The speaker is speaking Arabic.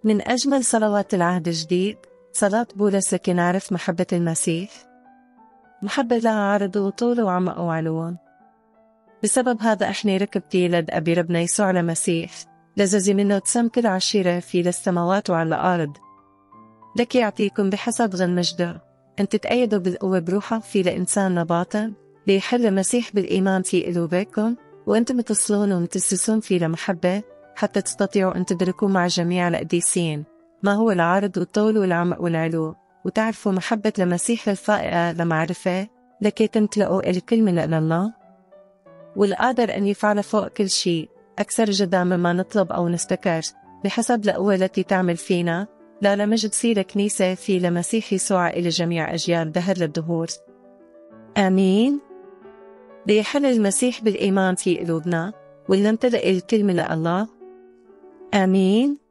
من أجمل صلوات العهد الجديد صلاة بولس لكي نعرف محبة المسيح. محبة لها عرض وطول وعمق وعلو. بسبب هذا احنا ركبتي يلد أبي ربنا يسوع المسيح لزازي منه تسم كل عشيرة في للسماوات وعلى الأرض. لك يعطيكم بحسب غن مجده أن تتأيدوا بالقوة بروحه في لإنسان باطن ليحل المسيح بالإيمان في قلوبكم، وأنتم تصلون ومتسسون في لمحبة حتى تستطيعوا أن تدركوا مع جميع القديسين ما هو العرض والطول والعمق والعلو، وتعرفوا محبة المسيح الفائقة لمعرفة لكي تمتلئوا الكل من الله، والقادر أن يفعل فوق كل شيء أكثر جدا مما نطلب أو نفتكر بحسب القوة التي تعمل فينا، لا لمجد سير كنيسة في لمسيح يسوع إلى جميع أجيال دهر للدهور. آمين. ليحل المسيح بالإيمان في قلوبنا ولنمتلئ الكل من الله. آمين.